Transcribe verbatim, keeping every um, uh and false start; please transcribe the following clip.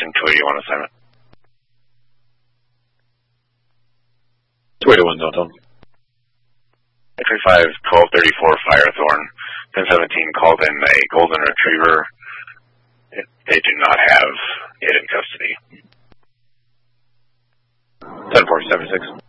two eighty-one assignment. two eighty-one, Delta. X five, twelve thirty-four Firethorn, ten seventeen called in a golden retriever. They do not have it in custody. ten four seven six.